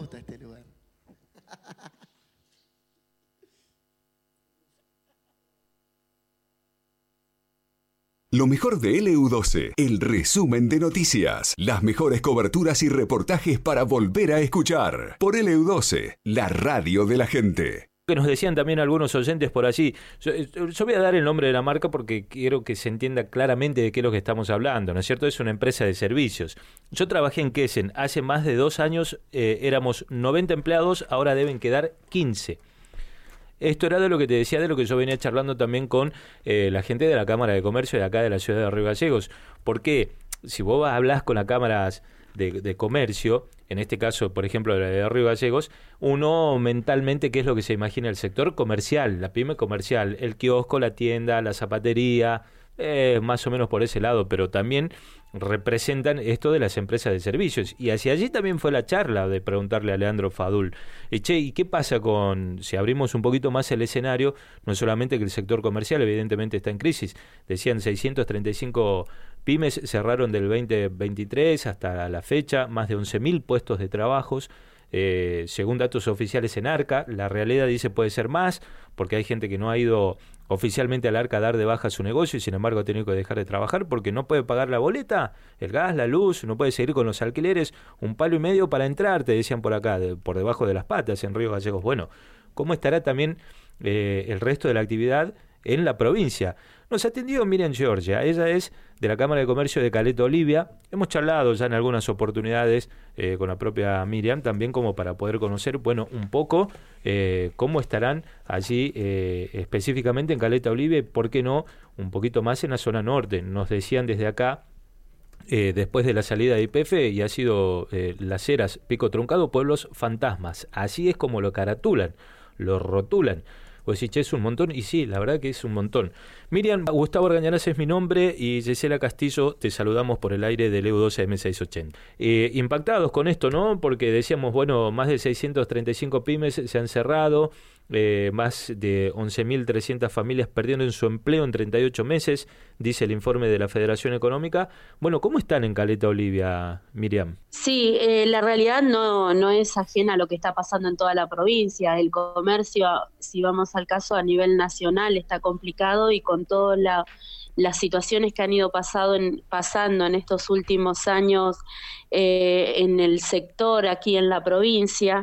gusta este lugar. Lo mejor de LU12, el resumen de noticias, las mejores coberturas y reportajes para volver a escuchar. Por LU12, la radio de la gente. Que nos decían también algunos oyentes por allí. Yo voy a dar el nombre de la marca porque quiero que se entienda claramente de qué es lo que estamos hablando, ¿no es cierto? Es una empresa de servicios. Yo trabajé en Kesen hace más de 2 años, éramos 90 empleados, ahora deben quedar 15. Esto era de lo que te decía, de lo que yo venía charlando también con la gente de la Cámara de Comercio de acá de la ciudad de Río Gallegos. Porque si vos hablás con las cámaras de comercio, en este caso, por ejemplo, la de Río Gallegos, uno mentalmente, ¿qué es lo que se imagina? El sector comercial, la pyme comercial, el kiosco, la tienda, la zapatería, más o menos por ese lado, pero también representan esto de las empresas de servicios. Y hacia allí también fue la charla de preguntarle a Leandro Fadul, ¿y qué pasa con, si abrimos un poquito más el escenario, no solamente que el sector comercial evidentemente está en crisis, decían 635 pymes cerraron del 2023 hasta la fecha, más de 11.000 puestos de trabajos, según datos oficiales en Arca. La realidad dice puede ser más, porque hay gente que no ha ido oficialmente al Arca a dar de baja su negocio y sin embargo ha tenido que dejar de trabajar porque no puede pagar la boleta, el gas, la luz, no puede seguir con los alquileres, 1,5 palos para entrar, te decían por acá, por debajo de las patas en Río Gallegos. Bueno, ¿cómo estará también el resto de la actividad en la provincia? Nos atendió Miriam Georgia, ella es de la Cámara de Comercio de Caleta Olivia. Hemos charlado ya en algunas oportunidades con la propia Miriam, también como para poder conocer, bueno, un poco cómo estarán allí específicamente en Caleta Olivia y, por qué no, un poquito más en la zona norte. Nos decían desde acá, después de la salida de YPF, y ha sido Las Heras, Pico Truncado, pueblos fantasmas. Así es como lo caratulan, lo rotulan. Vos decís, che, es un montón, y sí, la verdad que es un montón. Miriam, Gustavo Argañarás es mi nombre, y Gisela Castillo, te saludamos por el aire del EU12 M680. Impactados con esto, ¿no? Porque decíamos, bueno, más de 635 pymes se han cerrado, más de 11.300 familias perdieron su empleo en 38 meses, dice el informe de la Federación Económica. Bueno, ¿cómo están en Caleta Olivia, Miriam? Sí, la realidad no es ajena a lo que está pasando en toda la provincia. El comercio, si vamos al caso a nivel nacional, está complicado, y con todas las situaciones que han ido pasando en estos últimos años en el sector aquí en la provincia,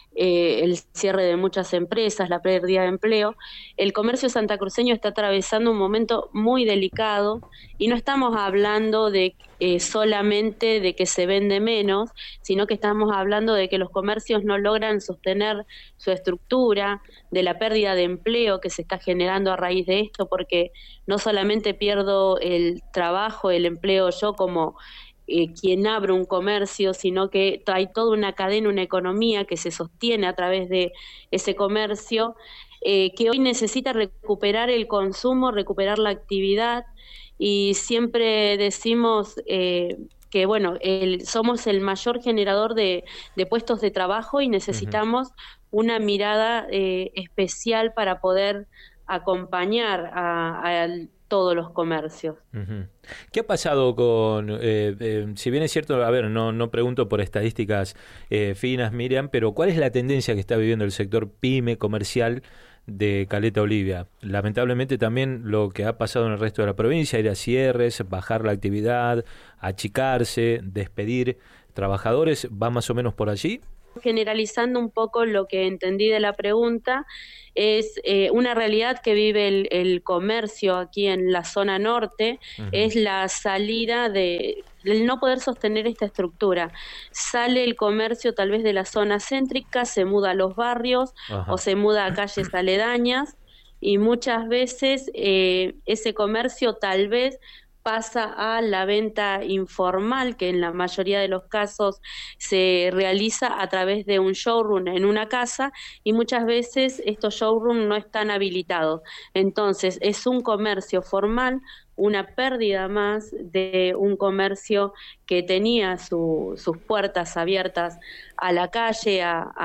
el cierre de muchas empresas, la pérdida de empleo, el comercio santacruceño está atravesando un momento muy delicado, y no estamos hablando de solamente de que se vende menos, sino que estamos hablando de que los comercios no logran sostener su estructura, de la pérdida de empleo que se está generando a raíz de esto, porque no solamente pierdo el trabajo, el empleo yo como quien abre un comercio, sino que hay toda una cadena, una economía que se sostiene a través de ese comercio, que hoy necesita recuperar el consumo, recuperar la actividad, y siempre decimos que bueno, somos el mayor generador de puestos de trabajo, y necesitamos una mirada especial para poder acompañar a todos los comercios. ¿Qué ha pasado con, si bien es cierto, a ver, no pregunto por estadísticas finas, Miriam, pero cuál es la tendencia que está viviendo el sector pyme comercial de Caleta Olivia? Lamentablemente también lo que ha pasado en el resto de la provincia, ir a cierres, bajar la actividad, achicarse, despedir trabajadores, ¿va más o menos por allí? Generalizando un poco lo que entendí de la pregunta, es una realidad que vive el comercio aquí en la zona norte, es la salida del no poder sostener esta estructura. Sale el comercio tal vez de la zona céntrica, se muda a los barrios o se muda a calles aledañas, y muchas veces ese comercio tal vez pasa a la venta informal, que en la mayoría de los casos se realiza a través de un showroom en una casa, y muchas veces estos showrooms no están habilitados. Entonces es un comercio formal, una pérdida más de un comercio que tenía sus puertas abiertas a la calle,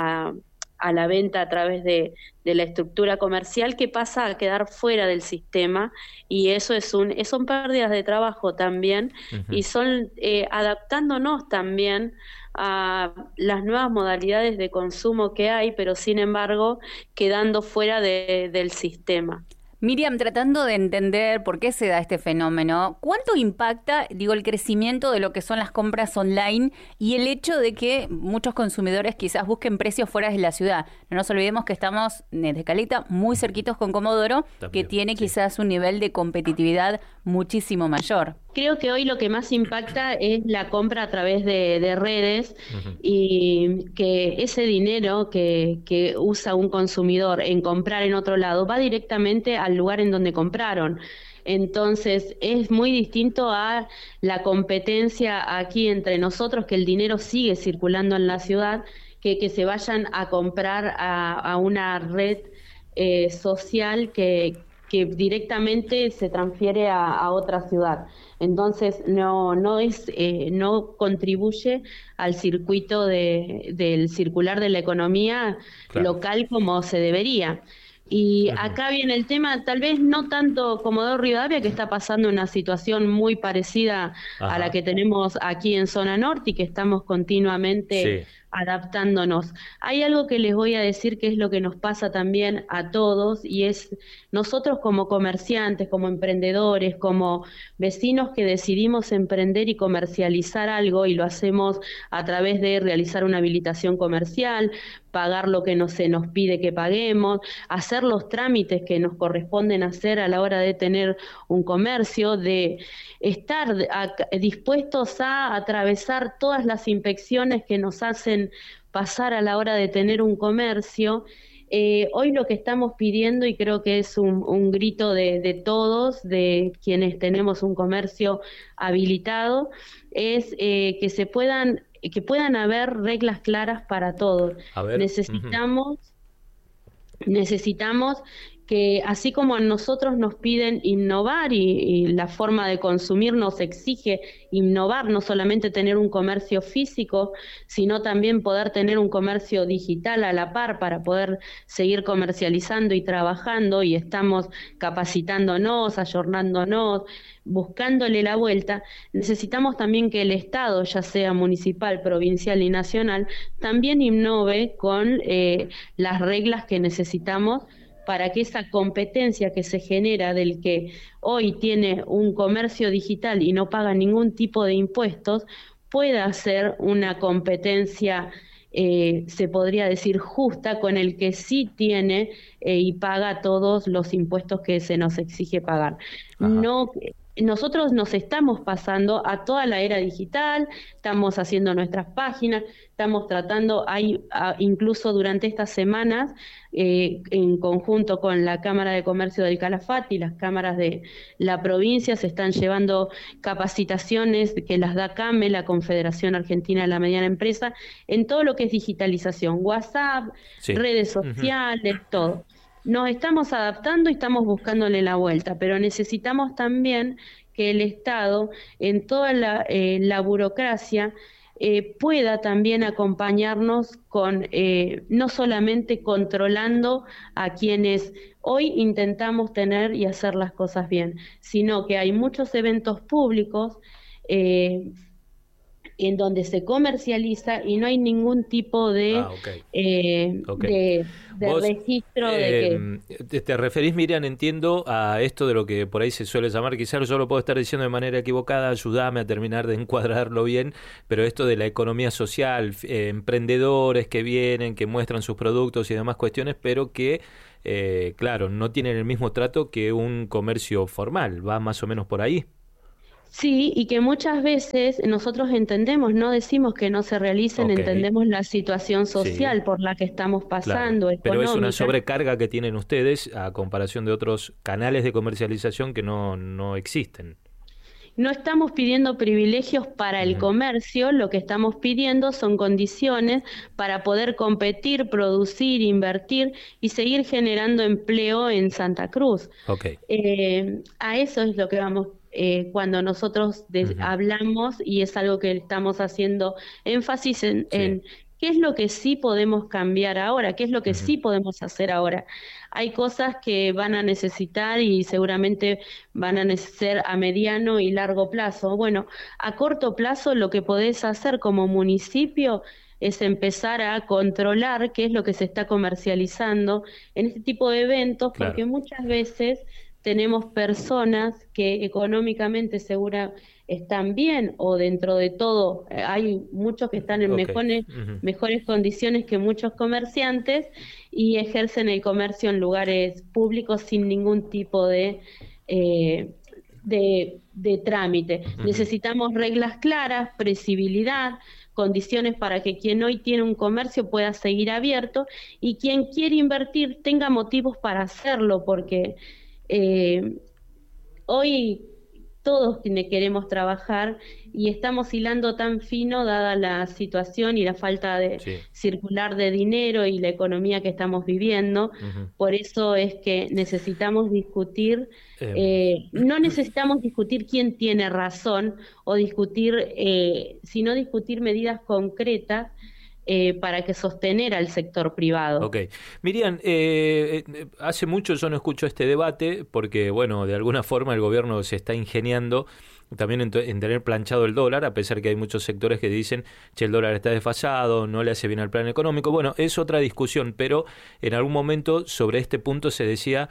a la venta a través de la estructura comercial, que pasa a quedar fuera del sistema, y eso son pérdidas de trabajo también, y son adaptándonos también a las nuevas modalidades de consumo que hay, pero sin embargo quedando fuera del sistema. Miriam, tratando de entender por qué se da este fenómeno, ¿cuánto impacta, el crecimiento de lo que son las compras online y el hecho de que muchos consumidores quizás busquen precios fuera de la ciudad? No nos olvidemos que estamos desde Caleta muy cerquitos con Comodoro, también, que tiene quizás un nivel de competitividad muchísimo mayor. Creo que hoy lo que más impacta es la compra a través de redes y que ese dinero que usa un consumidor en comprar en otro lado va directamente al lugar en donde compraron. Entonces es muy distinto a la competencia aquí entre nosotros, que el dinero sigue circulando en la ciudad, que se vayan a comprar a una red social que directamente se transfiere a otra ciudad. Entonces no contribuye al circuito del circular de la economía local como se debería. Y acá viene el tema, tal vez no tanto Comodoro Rivadavia, que está pasando una situación muy parecida a la que tenemos aquí en Zona Norte y que estamos continuamente adaptándonos. Hay algo que les voy a decir que es lo que nos pasa también a todos, y es nosotros como comerciantes, como emprendedores, como vecinos que decidimos emprender y comercializar algo, y lo hacemos a través de realizar una habilitación comercial, pagar lo que se nos pide que paguemos, hacer los trámites que nos corresponden hacer a la hora de tener un comercio, de estar dispuestos a atravesar todas las inspecciones que nos hacen pasar a la hora de tener un comercio. Hoy lo que estamos pidiendo, y creo que es un grito de todos, de quienes tenemos un comercio habilitado, es que puedan haber reglas claras para todos. Necesitamos que, así como a nosotros nos piden innovar y la forma de consumir nos exige innovar, no solamente tener un comercio físico, sino también poder tener un comercio digital a la par para poder seguir comercializando y trabajando, y estamos capacitándonos, ayornándonos, buscándole la vuelta. Necesitamos también que el Estado, ya sea municipal, provincial y nacional, también innove con las reglas que necesitamos para que esa competencia que se genera del que hoy tiene un comercio digital y no paga ningún tipo de impuestos, pueda ser una competencia, se podría decir, justa, con el que sí tiene y paga todos los impuestos que se nos exige pagar. Nosotros nos estamos pasando a toda la era digital, estamos haciendo nuestras páginas, estamos tratando, incluso durante estas semanas, en conjunto con la Cámara de Comercio del Calafate y las cámaras de la provincia, se están llevando capacitaciones que las da CAME, la Confederación Argentina de la Mediana Empresa, en todo lo que es digitalización, WhatsApp, redes sociales, todo. Nos estamos adaptando y estamos buscándole la vuelta, pero necesitamos también que el Estado, en toda la burocracia, pueda también acompañarnos con no solamente controlando a quienes hoy intentamos tener y hacer las cosas bien, sino que hay muchos eventos públicos en donde se comercializa y no hay ningún tipo de registro de que... Te referís, Miriam, entiendo, a esto de lo que por ahí se suele llamar, quizás yo lo puedo estar diciendo de manera equivocada, ayúdame a terminar de encuadrarlo bien, pero esto de la economía social, emprendedores que vienen, que muestran sus productos y demás cuestiones, pero que, claro, no tienen el mismo trato que un comercio formal, ¿va más o menos por ahí? Sí, y que muchas veces nosotros entendemos, no decimos que no se realicen, entendemos la situación social por la que estamos pasando, económica. Pero es una sobrecarga que tienen ustedes a comparación de otros canales de comercialización que no existen. No estamos pidiendo privilegios para el comercio, lo que estamos pidiendo son condiciones para poder competir, producir, invertir y seguir generando empleo en Santa Cruz. A eso es lo que vamos cuando nosotros hablamos, y es algo que estamos haciendo énfasis en ¿Qué es lo que sí podemos cambiar ahora? ¿Qué es lo que sí podemos hacer ahora? Hay cosas que van a necesitar y seguramente van a necesitar a mediano y largo plazo. Bueno, a corto plazo lo que podés hacer como municipio es empezar a controlar qué es lo que se está comercializando en este tipo de eventos, Claro. porque muchas veces tenemos personas que económicamente segura están bien o dentro de todo hay muchos que están en Ok. Ujú. mejores condiciones que muchos comerciantes y ejercen el comercio en lugares públicos sin ningún tipo eh, de trámite. Ujú. Necesitamos reglas claras, previsibilidad, condiciones para que quien hoy tiene un comercio pueda seguir abierto y quien quiere invertir tenga motivos para hacerlo, porque eh, hoy todos queremos trabajar y estamos hilando tan fino dada la situación y la falta de Sí. circular de dinero y la economía que estamos viviendo. Ujú. Por eso es que necesitamos discutir, Em, no necesitamos discutir quién tiene razón o discutir, sino discutir medidas concretas para que sostener al sector privado. Ok. Miriam, hace mucho yo no escucho este debate porque, bueno, de alguna forma el gobierno se está ingeniando también en tener planchado el dólar, a pesar que hay muchos sectores que dicen, che, el dólar está desfasado, no le hace bien al plan económico. Bueno, es otra discusión, pero en algún momento sobre este punto se decía,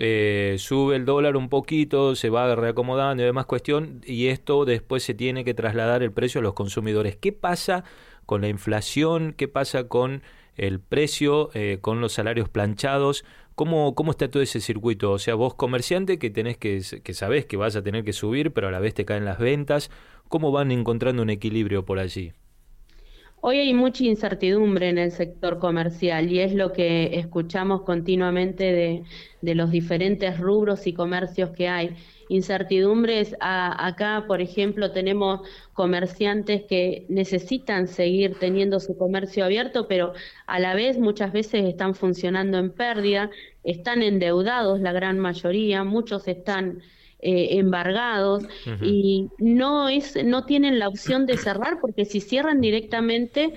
sube el dólar un poquito, se va reacomodando y demás cuestión, y esto después se tiene que trasladar el precio a los consumidores. ¿Qué pasa con la inflación? ¿Qué pasa con el precio, con los salarios planchados? ¿Cómo está todo ese circuito? O sea, vos comerciante que tenés que sabés que vas a tener que subir, pero a la vez te caen las ventas. ¿Cómo van encontrando un equilibrio por allí? Hoy hay mucha incertidumbre en el sector comercial y es lo que escuchamos continuamente de los diferentes rubros y comercios que hay. Incertidumbres, acá, por ejemplo, tenemos comerciantes que necesitan seguir teniendo su comercio abierto, pero a la vez muchas veces están funcionando en pérdida, están endeudados la gran mayoría, muchos están embargados Ujú. y no tienen la opción de cerrar porque si cierran directamente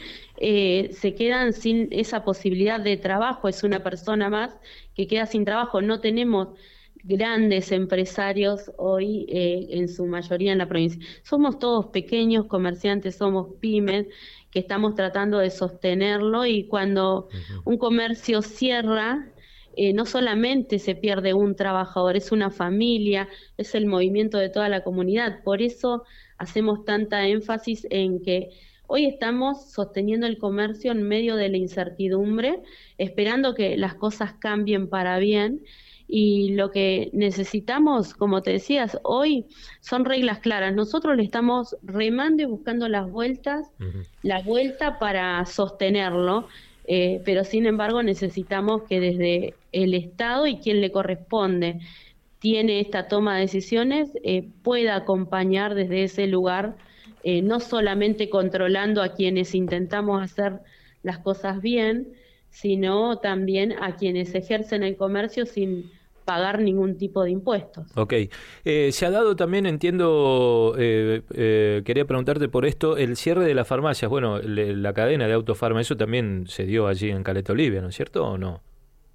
se quedan sin esa posibilidad de trabajo, es una persona más que queda sin trabajo. No tenemos grandes empresarios hoy en su mayoría en la provincia. Somos todos pequeños comerciantes, somos pymes que estamos tratando de sostenerlo y cuando Ujú. un comercio cierra, no solamente se pierde un trabajador, es una familia, es el movimiento de toda la comunidad. Por eso hacemos tanta énfasis en que hoy estamos sosteniendo el comercio en medio de la incertidumbre, esperando que las cosas cambien para bien. Y lo que necesitamos, como te decías, hoy son reglas claras. Nosotros le estamos remando y buscando Ujú. la vuelta para sostenerlo, pero sin embargo necesitamos que desde el Estado y quien le corresponde tiene esta toma de decisiones, pueda acompañar desde ese lugar, no solamente controlando a quienes intentamos hacer las cosas bien, sino también a quienes ejercen el comercio sin pagar ningún tipo de impuestos. Ok. Se ha dado también, entiendo, quería preguntarte por esto, el cierre de las farmacias. Bueno, la cadena de Autofarma, eso también se dio allí en Caleta Olivia, ¿no es cierto o no?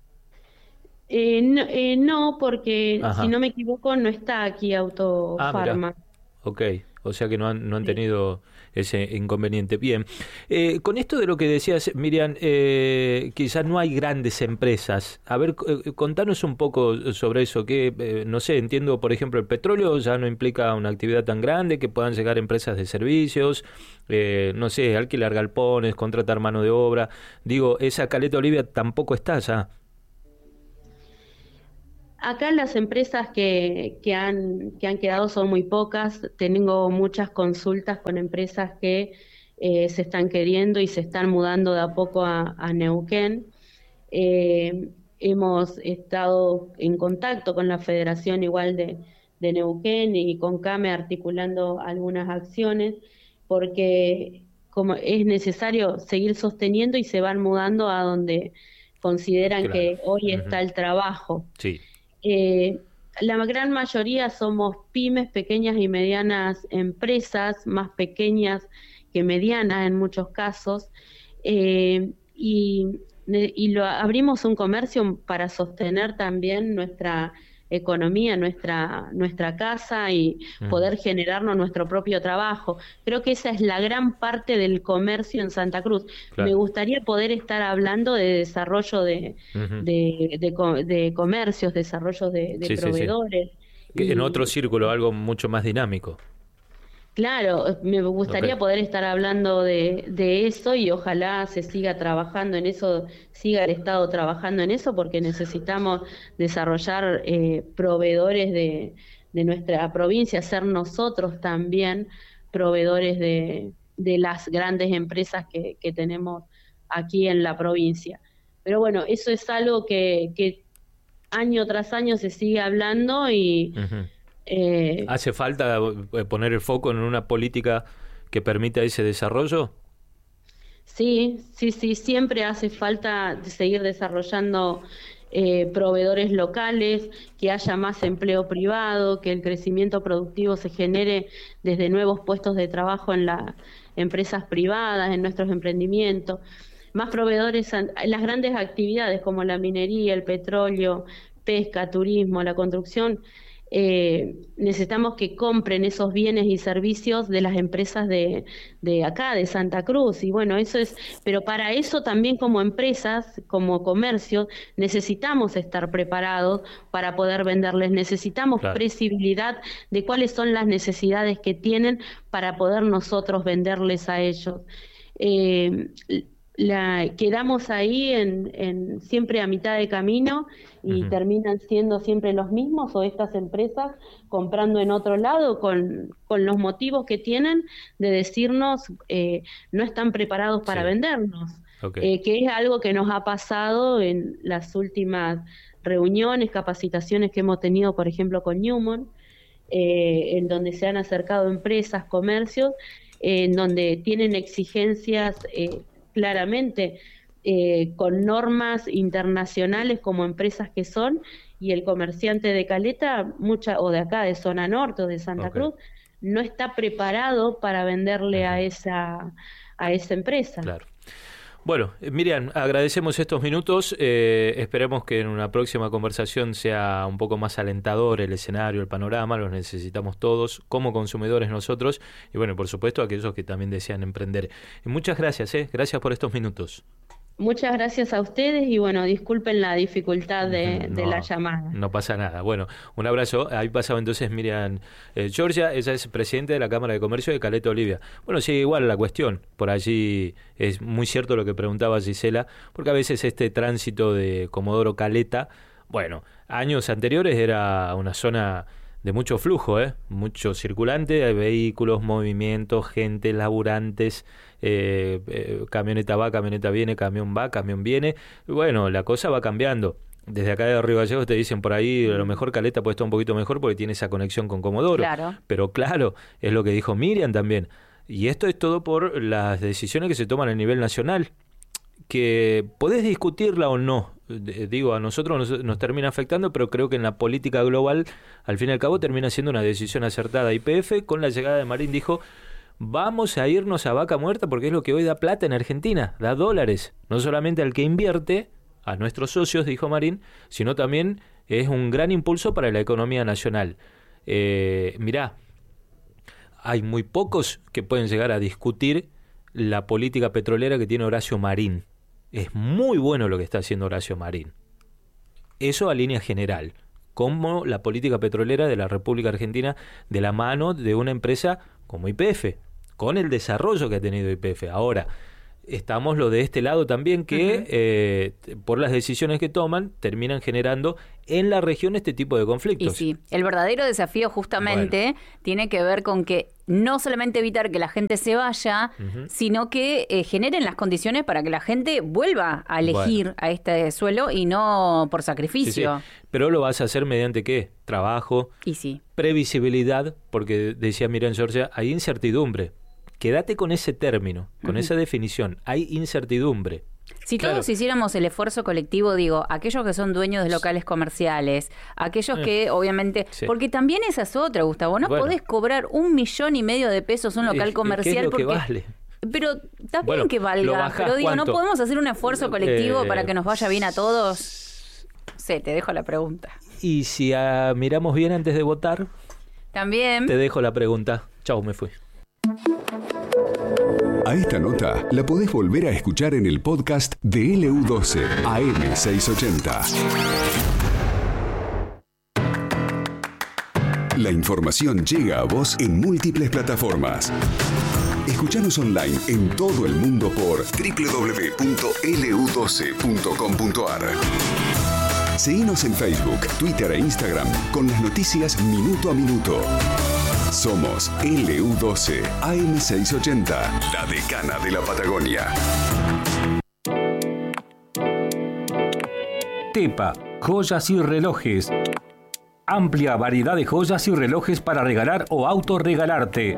No, porque si Ajá. no me equivoco, no está aquí Ah, mira. Autofarma. Ok, o sea que no han Sí. tenido ese inconveniente. Bien, con esto de lo que decías, Miriam, quizás no hay grandes empresas. A ver, contanos un poco sobre eso, que no sé, entiendo, por ejemplo, el petróleo ya no implica una actividad tan grande, que puedan llegar empresas de servicios, no sé, alquilar galpones, contratar mano de obra. Digo, esa Caleta Olivia tampoco está ya. Acá las empresas que han quedado son muy pocas. Tengo muchas consultas con empresas que se están queriendo y se están mudando de a poco a Neuquén. Hemos estado en contacto con la Federación igual de Neuquén y con CAME articulando algunas acciones porque como es necesario seguir sosteniendo y se van mudando a donde consideran Claro. que hoy Ujú. está el trabajo. Sí. Eh, la gran mayoría somos pymes, pequeñas y medianas empresas, más pequeñas que medianas en muchos casos, Abrimos un comercio para sostener también nuestra economía, nuestra casa y poder generarnos nuestro propio trabajo. Creo que esa es la gran parte del comercio en Santa Cruz. Claro. Me gustaría poder estar hablando de desarrollo de comercios, desarrollo de proveedores. Sí. En otro círculo, algo mucho más dinámico. Claro, me gustaría poder estar hablando de eso y ojalá se siga trabajando en eso, siga el Estado trabajando en eso, porque necesitamos desarrollar proveedores de nuestra provincia, ser nosotros también proveedores de las grandes empresas que tenemos aquí en la provincia. Pero bueno, eso es algo que año tras año se sigue hablando y... ¿Hace falta poner el foco en una política que permita ese desarrollo? Sí, siempre hace falta seguir desarrollando proveedores locales, que haya más empleo privado, que el crecimiento productivo se genere desde nuevos puestos de trabajo en las empresas privadas, en nuestros emprendimientos, más proveedores, las grandes actividades como la minería, el petróleo, pesca, turismo, la construcción. Necesitamos que compren esos bienes y servicios de las empresas de acá, de Santa Cruz, y bueno, eso es, pero para eso también como empresas, como comercio, necesitamos estar preparados para poder venderles, necesitamos previsibilidad de cuáles son las necesidades que tienen para poder nosotros venderles a ellos. Quedamos ahí siempre a mitad de camino y terminan siendo siempre los mismos, o estas empresas comprando en otro lado con los motivos que tienen de decirnos no están preparados para vendernos, que es algo que nos ha pasado en las últimas reuniones, capacitaciones que hemos tenido, por ejemplo, con Newmont, en donde se han acercado empresas, comercios, en donde tienen exigencias claramente con normas internacionales como empresas que son, y el comerciante de Caleta, o de acá, de zona norte o de Santa Cruz, no está preparado para venderle a esa empresa. Claro. Bueno, Miriam, agradecemos estos minutos, esperemos que en una próxima conversación sea un poco más alentador el escenario, el panorama, los necesitamos todos como consumidores nosotros y bueno, por supuesto aquellos que también desean emprender. Muchas gracias, gracias por estos minutos. Muchas gracias a ustedes y bueno, disculpen la dificultad de la llamada. No pasa nada. Bueno, un abrazo. Ahí pasaba entonces Miriam Giorgia, ella es presidente de la Cámara de Comercio de Caleta Olivia. Bueno, sigue igual la cuestión. Por allí es muy cierto lo que preguntaba Gisela, porque a veces este tránsito de Comodoro Caleta, bueno, años anteriores era una zona de mucho flujo, mucho circulante, hay vehículos, movimientos, gente, laburantes, camioneta va, camioneta viene, camión va, camión viene. Bueno, la cosa va cambiando. Desde acá de Río Gallegos te dicen por ahí, a lo mejor Caleta puede estar un poquito mejor porque tiene esa conexión con Comodoro. Claro. Pero claro, es lo que dijo Miriam también. Y esto es todo por las decisiones que se toman a nivel nacional, que podés discutirla o no. Digo, a nosotros nos termina afectando, pero creo que en la política global, al fin y al cabo, termina siendo una decisión acertada. YPF, con la llegada de Marín, dijo, vamos a irnos a vaca muerta porque es lo que hoy da plata en Argentina, da dólares, no solamente al que invierte, a nuestros socios, dijo Marín, sino también es un gran impulso para la economía nacional. Mirá, hay muy pocos que pueden llegar a discutir la política petrolera que tiene Horacio Marín. Es muy bueno lo que está haciendo Horacio Marín. Eso a línea general, como la política petrolera de la República Argentina de la mano de una empresa como YPF, con el desarrollo que ha tenido YPF. Ahora, estamos lo de este lado también que por las decisiones que toman terminan generando en la región este tipo de conflictos. Y sí, el verdadero desafío justamente tiene que ver con que no solamente evitar que la gente se vaya, sino que generen las condiciones para que la gente vuelva a elegir a este suelo y no por sacrificio. Sí. Pero lo vas a hacer mediante ¿qué? Trabajo, previsibilidad, porque decía Miriam Giorgia, hay incertidumbre. Quédate con ese término, con esa definición. Hay incertidumbre. Si todos hiciéramos el esfuerzo colectivo, digo, aquellos que son dueños de locales comerciales, aquellos que obviamente... Porque también esa es otra, Gustavo. No podés cobrar 1,5 millones de pesos un local comercial ¿qué es lo porque... que vale? Pero está bien Bueno, que lo valga, bajás, pero digo, ¿no ¿cuánto? podemos hacer un esfuerzo colectivo para que nos vaya bien a todos? Sí, te dejo la pregunta. Y si miramos bien antes de votar, También. te dejo la pregunta. Chau, me fui. A esta nota la podés volver a escuchar en el podcast de LU12 AM680. La información llega a vos en múltiples plataformas. Escuchanos online en todo el mundo por www.lu12.com.ar. Seguinos en Facebook, Twitter e Instagram con las noticias minuto a minuto. Somos LU12 AM680, la decana de la Patagonia. Tepa, joyas y relojes. Amplia variedad de joyas y relojes para regalar o autorregalarte.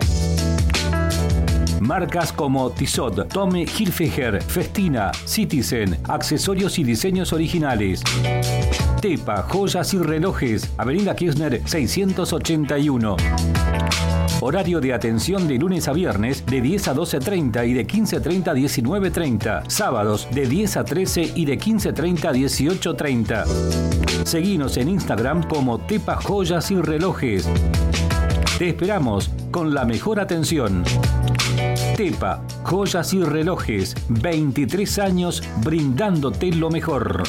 Marcas como Tissot, Tommy Hilfiger, Festina, Citizen, accesorios y diseños originales. Tepa, joyas y relojes, Avenida Kirchner 681. Horario de atención de lunes a viernes de 10 a 12:30 y de 15:30 a 19:30. Sábados de 10 a 13 y de 15:30 a 18:30. Seguinos en Instagram como Tepa Joyas y Relojes. Te esperamos con la mejor atención. Tepa, joyas y relojes, 23 años brindándote lo mejor.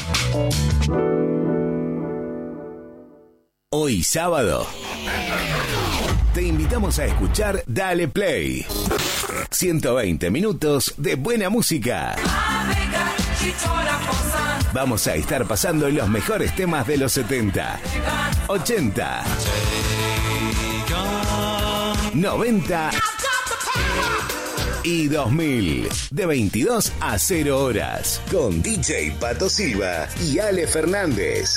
Hoy sábado, te invitamos a escuchar Dale Play. 120 minutos de buena música. Vamos a estar pasando los mejores temas de los 70, 80, 90 y 2000, de 22 a 0 horas, con DJ Pato Silva y Ale Fernández.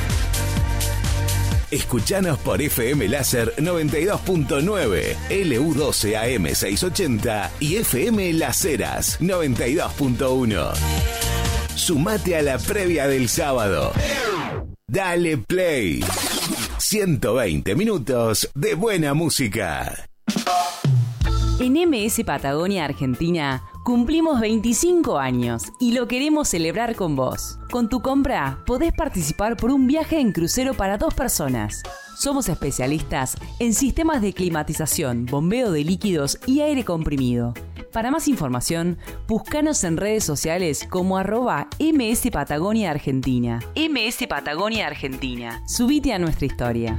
Escuchanos por FM Láser 92.9, LU12 AM680 y FM Las Heras 92.1. Sumate a la previa del sábado. Dale Play. 120 minutos de buena música. En MS Patagonia Argentina cumplimos 25 años y lo queremos celebrar con vos. Con tu compra podés participar por un viaje en crucero para 2 personas. Somos especialistas en sistemas de climatización, bombeo de líquidos y aire comprimido. Para más información, búscanos en redes sociales como @MS Patagonia Argentina. MS Patagonia Argentina. Subite a nuestra historia.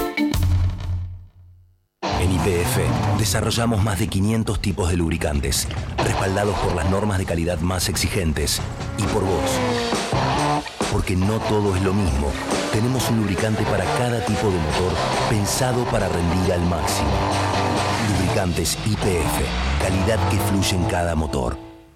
En YPF desarrollamos más de 500 tipos de lubricantes, respaldados por las normas de calidad más exigentes y por vos. Porque no todo es lo mismo. Tenemos un lubricante para cada tipo de motor, pensado para rendir al máximo. Lubricantes YPF, calidad que fluye en cada motor.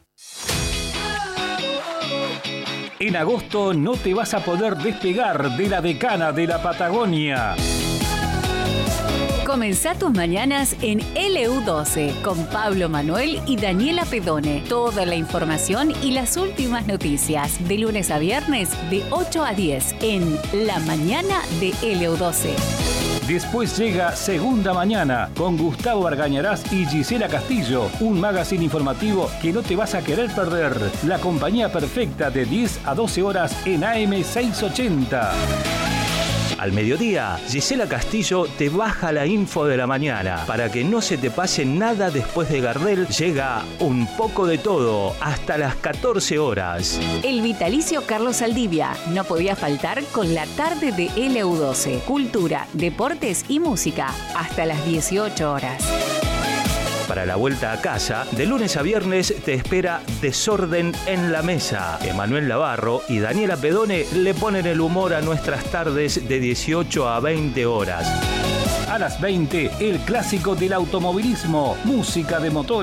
En agosto no te vas a poder despegar de la decana de la Patagonia. Comenzá tus mañanas en LU12 con Pablo Manuel y Daniela Pedone. Toda la información y las últimas noticias de lunes a viernes de 8 a 10 en La Mañana de LU12. Después llega Segunda Mañana con Gustavo Argañarás y Gisela Castillo, un magazine informativo que no te vas a querer perder. La compañía perfecta de 10 a 12 horas en AM680. Al mediodía, Gisela Castillo te baja la info de la mañana. Para que no se te pase nada después de Gardel, llega Un poco de todo hasta las 14 horas. El vitalicio Carlos Saldivia no podía faltar con la tarde de LU12. Cultura, deportes y música hasta las 18 horas. Para la vuelta a casa, de lunes a viernes te espera Desorden en la Mesa. Emanuel Navarro y Daniela Pedone le ponen el humor a nuestras tardes de 18 a 20 horas. A las 20, el clásico del automovilismo, música de motor.